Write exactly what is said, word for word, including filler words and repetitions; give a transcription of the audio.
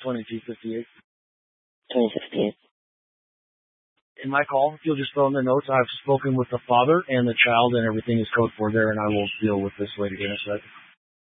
twenty-two fifty-eight. twenty fifty-eight. In my call, if you'll just throw in the notes, I've spoken with the father and the child, and everything is code for there, and I will deal with this later in a sec.